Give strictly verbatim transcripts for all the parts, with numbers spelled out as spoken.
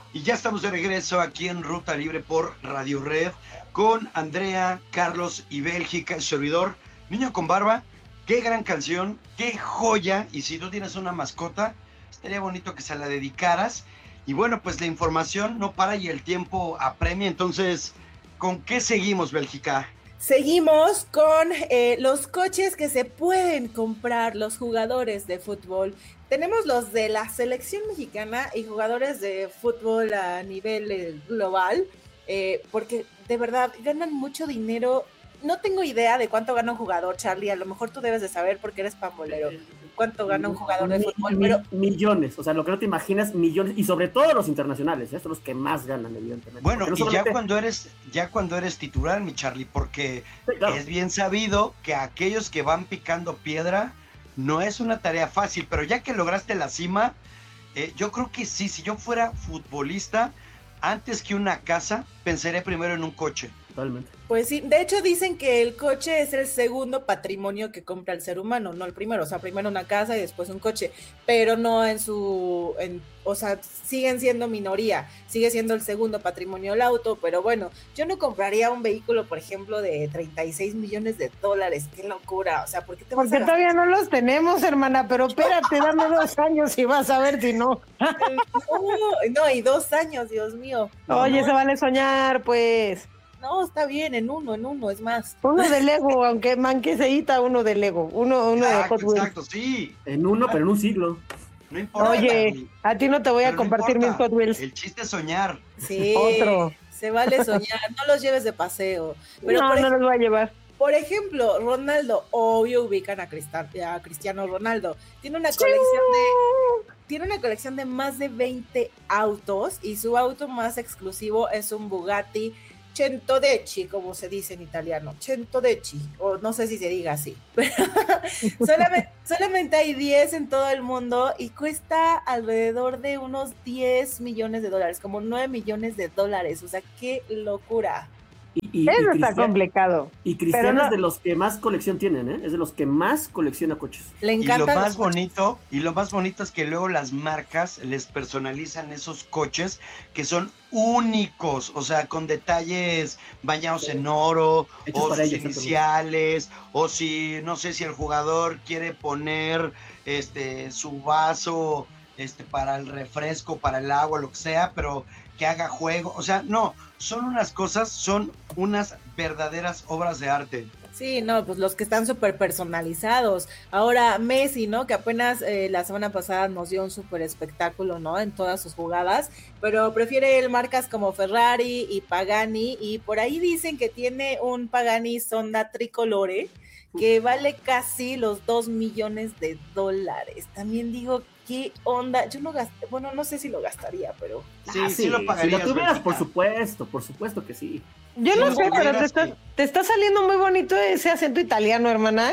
Y ya estamos de regreso aquí en Ruta Libre por Radio Red con Andrea, Carlos y Bélgica, el servidor Niño con Barba. Qué gran canción, qué joya. Y si tú tienes una mascota, estaría bonito que se la dedicaras. Y bueno, pues la información no para y el tiempo apremia. Entonces, ¿con qué seguimos, Bélgica? Seguimos con eh, los coches que se pueden comprar los jugadores de fútbol. Tenemos los de la selección mexicana y jugadores de fútbol a nivel eh, global, eh, porque de verdad ganan mucho dinero. No tengo idea de cuánto gana un jugador, Charlie. A lo mejor tú debes de saber porque eres pambolero. ¿Cuánto gana un jugador de fútbol? Mi, Pero millones, o sea, lo que no te imaginas, millones, y sobre todo los internacionales, ¿eh? Son los que más ganan, evidentemente. Bueno, no y solamente... ya cuando eres, ya cuando eres titular, mi Charlie, porque sí, claro. Es bien sabido que aquellos que van picando piedra no es una tarea fácil, pero ya que lograste la cima, eh, yo creo que sí, si yo fuera futbolista, antes que una casa, pensaría primero en un coche. Totalmente. Pues sí, de hecho dicen que el coche es el segundo patrimonio que compra el ser humano, no el primero, o sea, primero una casa y después un coche, pero no en su, en, o sea, siguen siendo minoría, sigue siendo el segundo patrimonio el auto, pero bueno, yo no compraría un vehículo, por ejemplo, de treinta y seis millones de dólares, qué locura, o sea, ¿por qué te vas Porque a todavía no los tenemos, hermana, pero espérate, dame dos años y vas a ver si no. No, no, y dos años, Dios mío. Oye, no, se vale soñar, pues. No, está bien, en uno, en uno, es más. Uno de Lego, aunque manqueceíta, uno de Lego, uno, uno exacto, de Hot Wheels. Exacto, sí. En uno, pero en un siglo. No importa. Oye, a ti no te voy a no compartir mis Hot Wheels. El chiste es soñar. Sí, otro. Se vale soñar, no los lleves de paseo. Pero no, por no ej- los voy a llevar. Por ejemplo, Ronaldo, obvio ubican a, Cristal, a Cristiano Ronaldo. Tiene una colección de tiene una colección de más de veinte autos y su auto más exclusivo es un Bugatti Centodecci, como se dice en italiano, Centodecci, o no sé si se diga así, pero solamente, solamente hay diez en todo el mundo y cuesta alrededor de unos diez millones de dólares, como nueve millones de dólares, o sea, qué locura. Y, y, Eso y está complicado. Y Cristiano no... es de los que más colección tienen, ¿eh? Es de los que más colecciona coches. Le encanta. Y lo más bonito, y lo más bonito es que luego las marcas les personalizan esos coches que son únicos, o sea, con detalles bañados sí. en oro, Hechos o sus ellos, iniciales, o si, no sé si el jugador quiere poner este su vaso este para el refresco, para el agua, lo que sea, pero que haga juego, o sea, no, son unas cosas, son unas verdaderas obras de arte. Sí, no, pues los que están súper personalizados. Ahora Messi, ¿no? Que apenas eh, la semana pasada nos dio un súper espectáculo, ¿no? En todas sus jugadas, pero prefiere él marcas como Ferrari y Pagani, y por ahí dicen que tiene un Pagani Sonda Tricolore, que vale casi los dos millones de dólares. También digo, ¿qué onda? Yo no gasté, bueno, no sé si lo gastaría, pero... Sí, ah, sí, sí lo pagarías. Si lo tuvieras, por supuesto, por supuesto que sí. Yo sí, no sé, pero te que... está, te está saliendo muy bonito ese acento italiano, hermana.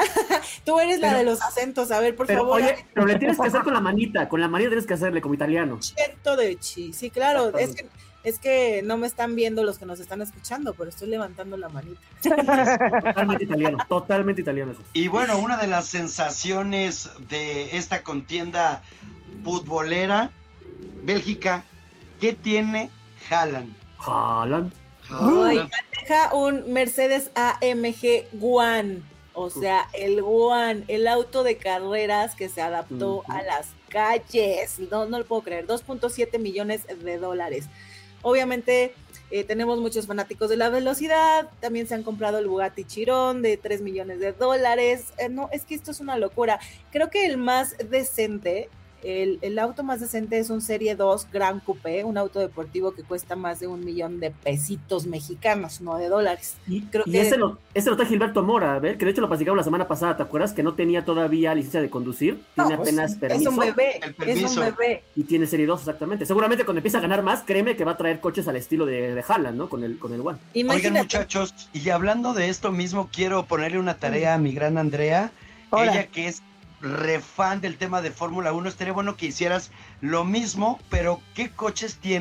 Tú eres pero, la de los acentos, a ver, por pero, favor. Oye, pero le tienes que hacer con la manita, con la manita tienes que hacerle como italiano. Centodecci, sí, claro, es que... Es que no me están viendo los que nos están escuchando, pero estoy levantando la manita. Totalmente italiano, totalmente italiano eso. Y bueno, una de las sensaciones de esta contienda futbolera, Bélgica, ¿qué tiene Haaland? Haaland. Haaland. Deja un Mercedes A M G One, o sea, el One, el auto de carreras que se adaptó uh-huh. a las calles. No, no lo puedo creer, dos punto siete millones de dólares. Obviamente eh, tenemos muchos fanáticos de la velocidad, también se han comprado el Bugatti Chiron de tres millones de dólares, eh, no, es que esto es una locura. Creo que el más decente, el, el auto más decente es un Serie dos Gran Coupé, un auto deportivo que cuesta más de un millón de pesitos mexicanos, no de dólares. Y, Creo y que... ese, lo, ese lo trae Gilberto Mora, ¿ver? Que de hecho lo platicamos la semana pasada, ¿te acuerdas? Que no tenía todavía licencia de conducir, no, tiene apenas es, permiso. Es un bebé, es un bebé. Y tiene Serie dos, exactamente. Seguramente cuando empieza a ganar más, créeme que va a traer coches al estilo de, de Haaland, ¿no? Con el, con el One. Imagínate. Oigan, muchachos, y hablando de esto mismo, quiero ponerle una tarea a mi gran Andrea, Hola. Ella que es refan del tema de Fórmula uno, estaría bueno que hicieras lo mismo, pero ¿qué coches tienen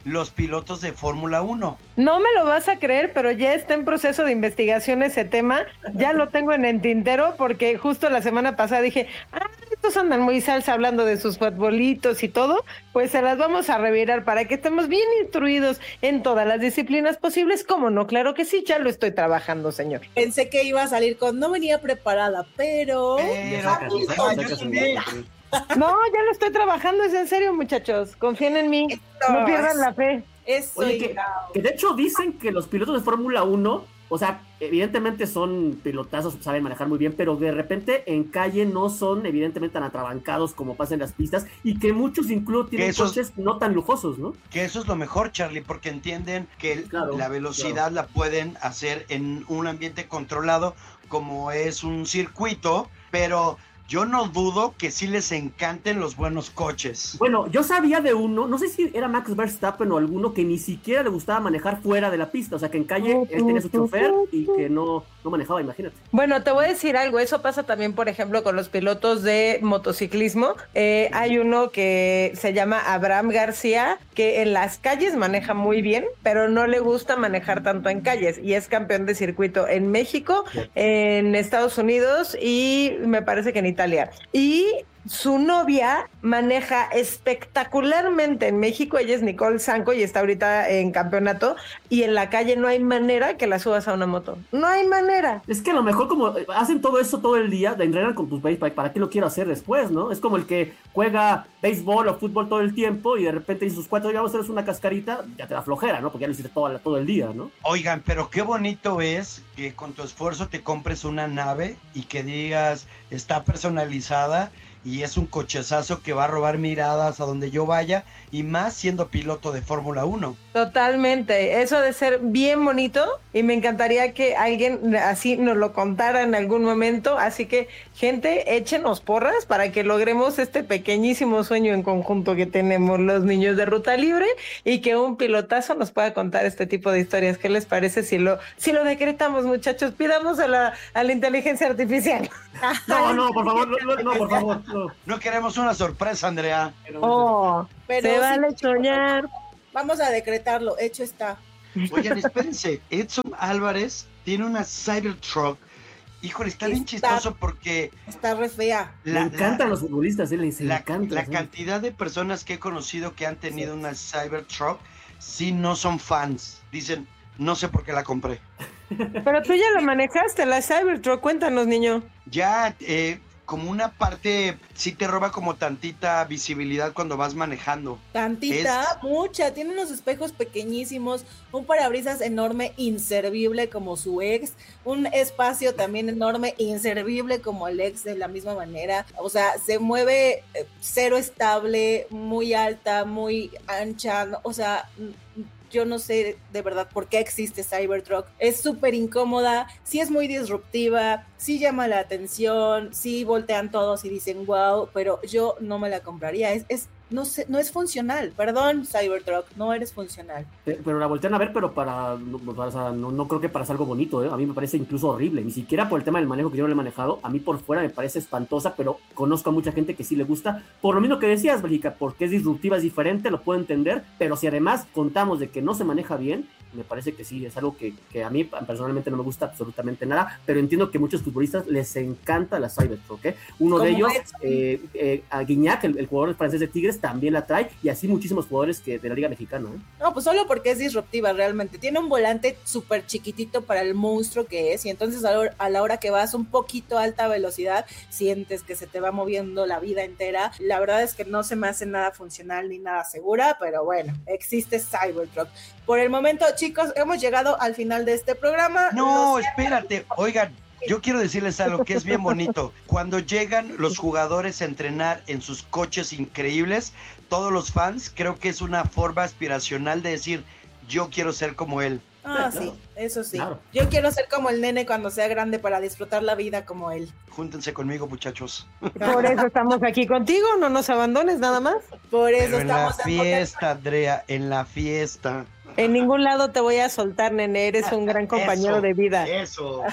los pilotos de Fórmula uno. No me lo vas a creer, pero ya está en proceso de investigación ese tema. Ya lo tengo en el tintero porque justo la semana pasada dije, ah, estos andan muy salsa hablando de sus futbolitos y todo, pues se las vamos a revirar para que estemos bien instruidos en todas las disciplinas posibles. ¿Cómo no? Claro que sí, ya lo estoy trabajando, señor. Pensé que iba a salir con, no venía preparada, pero... Pero, Sacas, pues, sacas, ay, yo sacas también. el- No, ya lo estoy trabajando, es en serio, muchachos. Confíen en mí, no pierdan la fe. Eso, Oye, que, que de hecho dicen que los pilotos de Fórmula uno, o sea, evidentemente son pilotazos, saben manejar muy bien, pero de repente en calle no son evidentemente tan atrabancados como pasa en las pistas, y que muchos incluso tienen Que esos- coches no tan lujosos, ¿no? Que eso es lo mejor, Charlie, porque entienden que el- Claro, la velocidad la pueden hacer en un ambiente controlado como es un circuito, pero yo no dudo que sí les encanten los buenos coches. Bueno, yo sabía de uno, no sé si era Max Verstappen o alguno, que ni siquiera le gustaba manejar fuera de la pista, o sea que en calle él tenía su chofer y que no, no manejaba, imagínate. Bueno, te voy a decir algo, eso pasa también, por ejemplo, con los pilotos de motociclismo. Eh, hay uno que se llama Abraham García, que en las calles maneja muy bien, pero no le gusta manejar tanto en calles, y es campeón de circuito en México, en Estados Unidos y me parece que en Italia. Y su novia maneja espectacularmente en México, ella es Nicole Sanco y está ahorita en campeonato, y en la calle no hay manera que la subas a una moto, no hay manera. Es que a lo mejor como hacen todo eso todo el día, de entrenan con tus base, ¿para qué lo quiero hacer después, no? Es como el que juega béisbol o fútbol todo el tiempo y de repente dice sus cuatro, digamos, eres una cascarita, ya te da flojera, ¿no? Porque ya lo hiciste todo, todo el día, ¿no? Oigan, pero qué bonito es que con tu esfuerzo te compres una nave y que digas, está personalizada y es un cochezazo que va a robar miradas a donde yo vaya, y más siendo piloto de Fórmula uno. Totalmente, eso de ser bien bonito, y me encantaría que alguien así nos lo contara en algún momento, así que gente, échenos porras para que logremos este pequeñísimo sueño en conjunto que tenemos los niños de Ruta Libre, y que un pilotazo nos pueda contar este tipo de historias. ¿Qué les parece si lo, si lo decretamos, muchachos? Pidamos a la, a la inteligencia artificial. No, no, por favor, no, no, no, por favor, no. No queremos una sorpresa, Andrea. Oh, Pero se sí, vale soñar. Vamos a decretarlo, hecho está. Oigan, espérense, Edson Álvarez tiene una Cybertruck. Híjole, está bien Está- chistoso porque Está re fea. Le la, encantan la- los futbolistas, ¿eh? Les la- encanta. la ¿sí? cantidad de personas que he conocido que han tenido una Cybertruck, sí no son fans. Dicen, no sé por qué la compré. Pero tú ya la manejaste, la Cybertruck, cuéntanos, niño. Ya, eh, como una parte, sí te roba como tantita visibilidad cuando vas manejando. Tantita, Es- mucha. Tiene unos espejos pequeñísimos, un parabrisas enorme, inservible como su ex, un espacio también enorme, inservible como el ex de la misma manera. O sea, se mueve eh, cero estable, muy alta, muy ancha. no- O sea, mm, yo no sé de verdad por qué existe Cybertruck. Es súper incómoda, sí es muy disruptiva, sí llama la atención, sí voltean todos y dicen wow, pero yo no me la compraría. Es, es no sé, no es funcional. Perdón, Cybertruck, no eres funcional. Pe- Pero la voltean a ver, pero para, no, para- o sea, no, no creo que para hacer algo bonito, ¿eh? A mí me parece incluso horrible, ni siquiera por el tema del manejo que yo no le he manejado, a mí por fuera me parece espantosa, pero conozco a mucha gente que sí le gusta, por lo mismo que decías, Bélgica, porque es disruptiva, es diferente, lo puedo entender, pero si además contamos de que no se maneja bien, me parece que sí, es algo que, que a mí personalmente no me gusta absolutamente nada, pero entiendo que a muchos futbolistas les encanta la Cybertruck, ¿eh? Uno de Como ellos, Edson. eh, eh, a Guignac, el, el jugador francés de Tigres, también la trae, y así muchísimos jugadores que de la Liga Mexicana, ¿eh? No, pues solo porque es disruptiva realmente. Tiene un volante súper chiquitito para el monstruo que es, y entonces a la, hora, a la hora que vas un poquito a alta velocidad, sientes que se te va moviendo la vida entera. La verdad es que no se me hace nada funcional ni nada segura, pero bueno, existe Cybertruck. Por el momento, chicos, hemos llegado al final de este programa. No, Los- espérate, oigan, yo quiero decirles algo que es bien bonito. Cuando llegan los jugadores a entrenar en sus coches increíbles, todos los fans, creo que es una forma aspiracional de decir, yo quiero ser como él. Ah, Claro. sí, eso sí. Claro. Yo quiero ser como el nene cuando sea grande para disfrutar la vida como él. Júntense conmigo, muchachos. Por eso estamos aquí contigo, no nos abandones nada más. Por eso Pero en la estamos en fiesta, Andrea, en la fiesta. En ningún lado te voy a soltar, nene, eres un gran compañero Eso, de vida. Eso.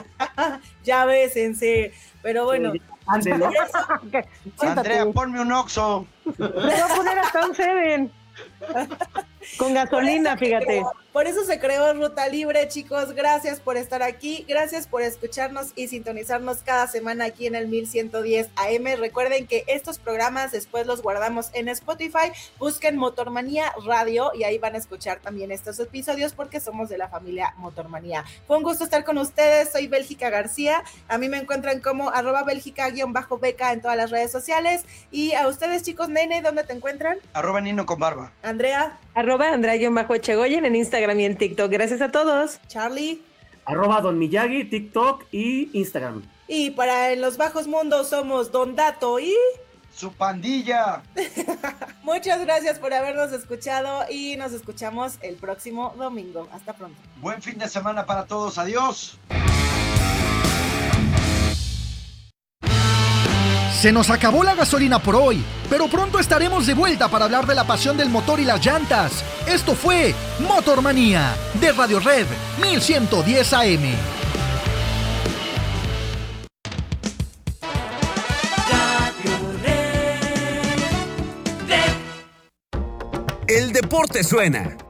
Ya bésense. Pero bueno, Sí, ande, ¿no? Siéntate. Andrea, ponme un Oxxo. Le voy a poner hasta un Seven. Con gasolina, fíjate. Por eso se creó Ruta Libre, chicos. Gracias por estar aquí, gracias por escucharnos y sintonizarnos cada semana aquí en el mil ciento diez A M. Recuerden que estos programas después los guardamos en Spotify. Busquen Motormanía Radio y ahí van a escuchar también estos episodios porque somos de la familia Motormanía. Fue un gusto estar con ustedes. Soy Bélgica García. A mí me encuentran como arroba Bélgica-beca en todas las redes sociales. Y a ustedes, chicos, Nene, ¿dónde te encuentran? Arroba Nino con barba. Andrea. Arroba Andrea-Echegoyen en Instagram y en TikTok. Gracias a todos. Charlie. Arroba Don Miyagi, TikTok y Instagram. Y para en los bajos mundos somos Don Dato y... ¡Su pandilla! Muchas gracias por habernos escuchado y nos escuchamos el próximo domingo. Hasta pronto. Buen fin de semana para todos. Adiós. Se nos acabó la gasolina por hoy, pero pronto estaremos de vuelta para hablar de la pasión del motor y las llantas. Esto fue Motormanía de Radio Red mil ciento diez A M. El deporte suena.